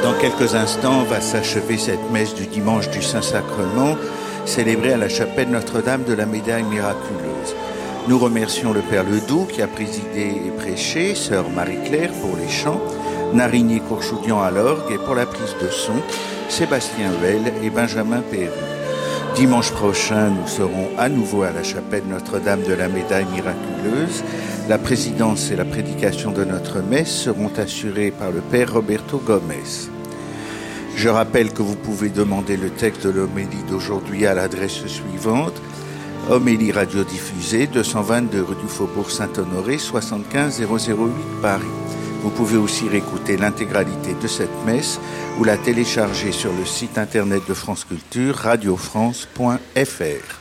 Dans quelques instants va s'achever cette messe du dimanche du Saint-Sacrement, célébrée à la chapelle Notre-Dame de la Médaille miraculeuse. Nous remercions le Père Ledoux qui a présidé et prêché, Sœur Marie-Claire pour les chants, Narigné-Courchoudian à l'orgue et pour la prise de son, Sébastien Huel et Benjamin Perru. Dimanche prochain, nous serons à nouveau à la chapelle Notre-Dame de la Médaille miraculeuse. La présidence et la prédication de notre messe seront assurées par le Père Roberto Gomez. Je rappelle que vous pouvez demander le texte de l'homélie d'aujourd'hui à l'adresse suivante: Homélie radiodiffusée, 222 rue du Faubourg Saint-Honoré, 75 008 Paris. Vous pouvez aussi réécouter l'intégralité de cette messe ou la télécharger sur le site internet de France Culture, radiofrance.fr.